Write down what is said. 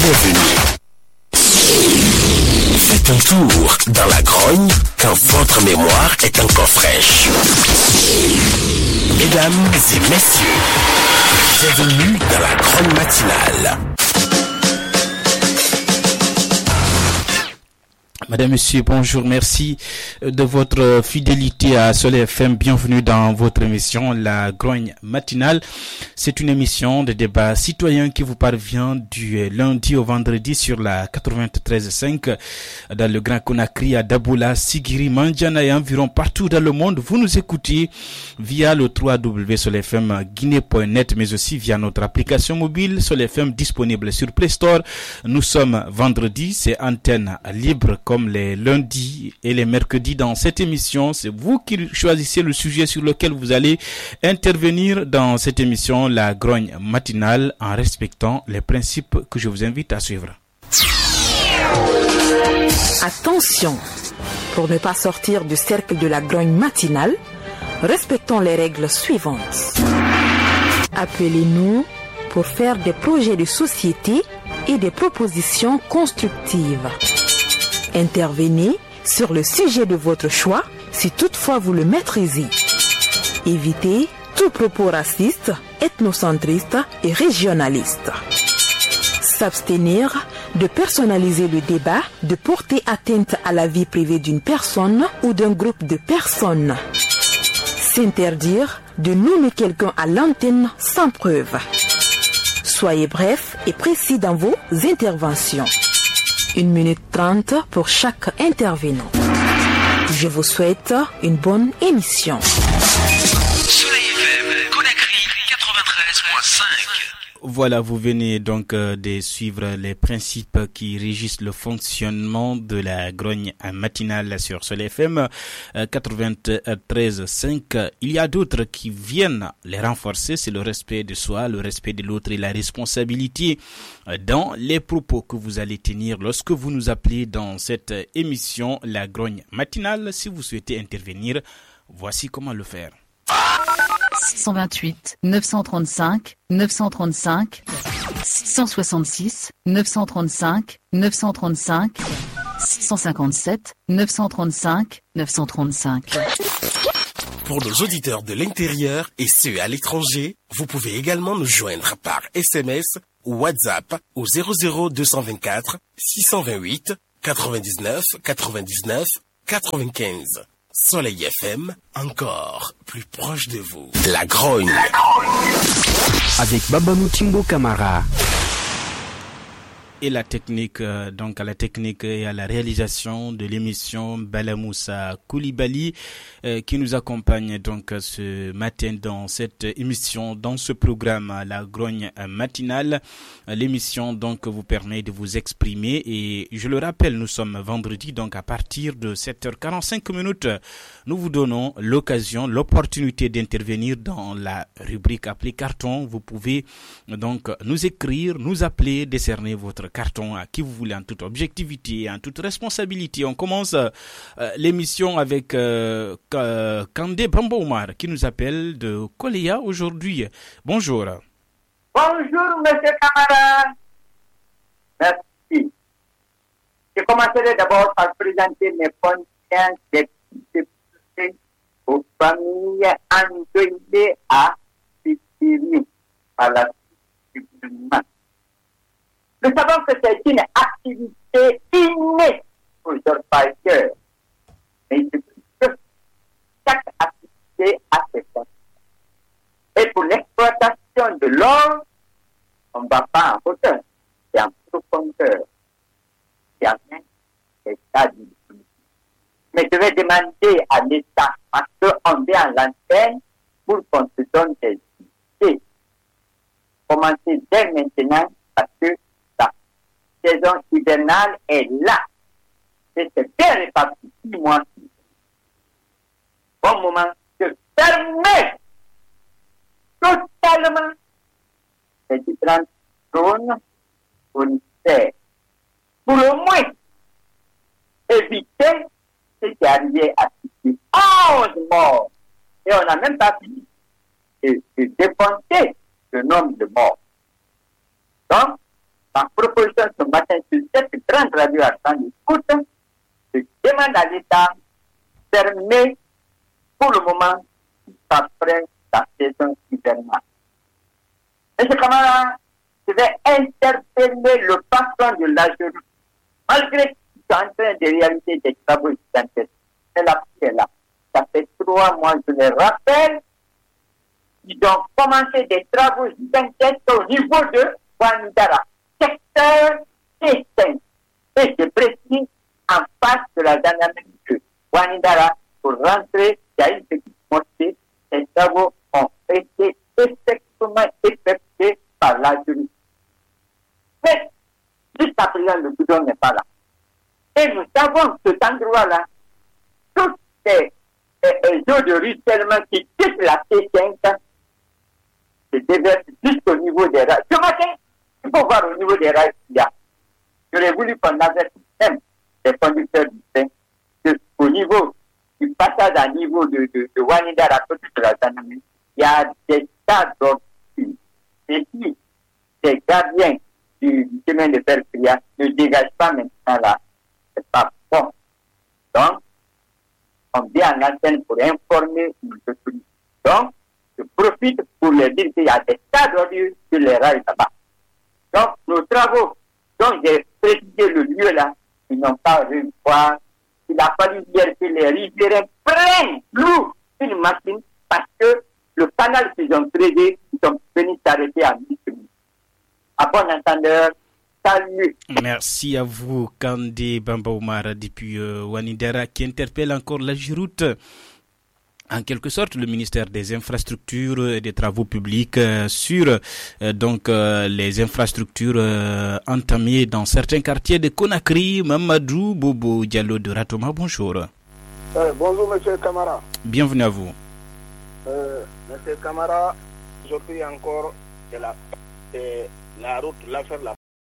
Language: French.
bienvenue. Faites un tour dans la grogne quand votre mémoire est encore fraîche. Mesdames et messieurs, bienvenue dans la grogne matinale. Madame, Monsieur, bonjour, merci de votre fidélité à Soleil FM. Bienvenue dans votre émission, La Grogne Matinale. C'est une émission de débat citoyen qui vous parvient du lundi au vendredi sur la 93.5 dans le Grand Conakry, à Daboula, Sigiri, Mandiana et environ partout dans le monde. Vous nous écoutez via le www.solefmguinée.net, mais aussi via notre application mobile Soleil FM disponible sur Play Store. Nous sommes vendredi, c'est antenne libre comme les lundis et les mercredis dans cette émission. C'est vous qui choisissez le sujet sur lequel vous allez intervenir dans cette émission, La Grogne Matinale, en respectant les principes que je vous invite à suivre. Attention, pour ne pas sortir du cercle de la grogne matinale, respectons les règles suivantes. Appelez-nous pour faire des projets de société et des propositions constructives. Intervenez sur le sujet de votre choix si toutefois vous le maîtrisez. Évitez tout propos raciste, ethnocentriste et régionaliste. S'abstenir de personnaliser le débat, de porter atteinte à la vie privée d'une personne ou d'un groupe de personnes. S'interdire de nommer quelqu'un à l'antenne sans preuve. Soyez bref et précis dans vos interventions. 1 minute 30 pour chaque intervenant. Je vous souhaite une bonne émission. Soleil FM, Conakry 93.5. Voilà, vous venez donc de suivre les principes qui régissent le fonctionnement de la grogne matinale sur Soleil FM 93.5. Il y a d'autres qui viennent les renforcer, c'est le respect de soi, le respect de l'autre et la responsabilité dans les propos que vous allez tenir lorsque vous nous appelez dans cette émission, la grogne matinale. Si vous souhaitez intervenir, voici comment le faire. 628 935 935 666 935 935 657 935 935. Pour nos auditeurs de l'intérieur et ceux à l'étranger, vous pouvez également nous joindre par SMS ou WhatsApp au 00224 628 99 99 95. Soleil FM, encore plus proche de vous. La grogne. Avec Babamou Timbo Camara. Et la technique, donc à la technique et à la réalisation de l'émission Balamoussa Koulibaly qui nous accompagne donc ce matin dans cette émission, dans ce programme La Grogne Matinale. L'émission donc vous permet de vous exprimer et je le rappelle, nous sommes vendredi, donc à partir de 7h45, nous vous donnons l'occasion, l'opportunité d'intervenir dans la rubrique Appelez Carton. Vous pouvez donc nous écrire, nous appeler, décerner votre carton à qui vous voulez en toute objectivité et en toute responsabilité. On commence l'émission avec Kandé Bambo Omar qui nous appelle de Koléa aujourd'hui. Bonjour. Bonjour, monsieur Camara. Merci. Je commencerai d'abord par présenter mes condoléances aux familles endeuillées à Sicile par la suite du gouvernement. Nous savons que c'est une activité innée pour George Parker. Mais il que chaque activité a ses conséquences. Et pour l'exploitation de l'or, on ne va pas en hauteur, c'est en profondeur. C'est en état d'illusion. Mais je vais demander à l'État, parce qu'on vient à l'antenne, pour qu'on se donne des idées. Commencez dès maintenant, parce que la saison hivernale est là. Et c'est bien réparti, 6 mois. Bon moment de fermer totalement les différentes zones policières. Pour au moins éviter ce qui est arrivé à 11 morts. Et on n'a même pas fini de décompter le nombre de morts. Donc, ma proposition ce matin sur cette grande radio à temps d'écoute, je demande à l'État de fermer pour le moment après la saison hivernale. Monsieur Camara, je vais interpeller le patron de la Géroute. Malgré qu'ils sont en train de réaliser des travaux gigantesques, c'est la paix là. Ça fait 3 mois, je le rappelle, ils ont commencé des travaux gigantesques au niveau de Wanidara, secteur éteint. Et je précise en face de la gendarmerie de Wanidara pour rentrer, il y a une petite mosquée. Ces travaux ont été effectivement effectués par la justice. Mais jusqu'à présent, le goudron n'est pas là. Et nous savons que cet endroit-là, toutes ces eaux de ruissellement qui quittent la T5 se déversent jusqu'au niveau des rails. Ce matin, il faut voir au niveau des rails qu'il y a. J'aurais voulu qu'on avertisse même les conducteurs du train qu'au niveau du passage à niveau de Wanidara à côté de la Zanamé, il y a des tas d'obstacles. Et si les gardiens du chemin de fer Priya ne dégagent pas maintenant là, c'est pas bon. Donc, on vient en antenne pour informer nos autorités. Donc, je profite pour leur dire qu'il y a des tas d'ordures sur les rails là-bas. Donc, nos travaux, dont j'ai précisé le lieu là, ils n'ont pas réussi. Il a fallu hier que les riverains prennent l'eau une machine parce que le canal qu'ils ont creusé, ils sont venus s'arrêter à 10 minutes. À bon entendeur, salut. Merci à vous, Kandé Bamba Oumar, depuis Wanidara, qui interpelle encore la Géroute. En quelque sorte, le ministère des Infrastructures et des Travaux Publics sur les infrastructures entamées dans certains quartiers de Conakry. Mamadou Bobo Diallo de Ratoma, bonjour. Bonjour, monsieur Camara. Bienvenue à vous. Monsieur Camara, je prie encore de la route, l'affaire la